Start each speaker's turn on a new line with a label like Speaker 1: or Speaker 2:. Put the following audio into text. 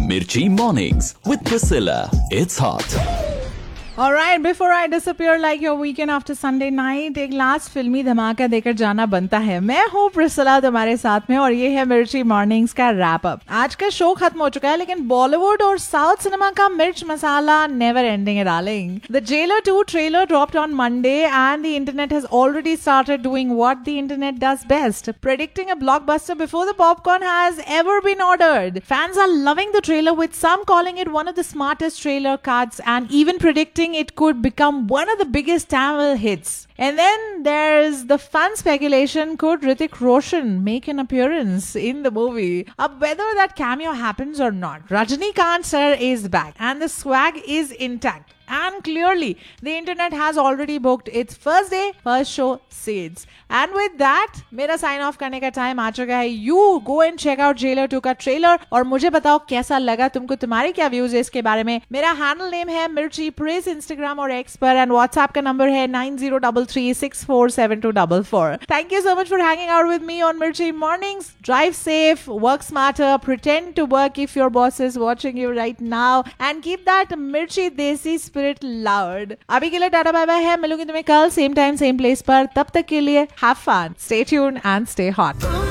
Speaker 1: Mirchi Mornings with Priscilla. It's hot.
Speaker 2: Alright, before I disappear like your weekend after Sunday night, एक last फिल्मी धमाका देकर जाना बनता है। मैं हूँ प्रिसिला तुम्हारे साथ में और ये है मिर्ची मॉर्निंग्स का रैप अप। आज का शो खत्म हो चुका है, लेकिन बॉलीवुड और साउथ सिनेमा का मिर्च मसाला नेवर एंडिंग है darling. The Jailer 2 trailer dropped on Monday and the internet has already started doing what the internet does best, predicting a blockbuster before the popcorn has ever been ordered. Fans are loving the trailer, with some calling it one of the smartest trailer cuts and even predicting it could become one of the biggest Tamil hits. And then there's the fun speculation, could Hrithik Roshan make an appearance in the movie? Whether that cameo happens or not, Rajinikanth sir is back and the swag is intact. And clearly, the internet has already booked its first day, first show seats. And with that, मेरा sign off करने का time आ चुका है. You go and check out Jailer 2 का trailer और मुझे बताओ कैसा लगा तुमको, तुम्हारी क्या views है इसके बारे में. मेरा handle name है मिर्ची प्रेस Instagram और X पर, and WhatsApp का number है 9033647244. Thank you so much for hanging out with me on Mirchi Mornings. Drive safe, work smarter, pretend to work if your boss is watching you right now, and keep that Mirchi Desi spirit loud. अभी के लिए tata bye bye है, मिलूंगी तुम्हें कल same time same place पर. तब तक के लिए have fun, stay tuned and stay hot.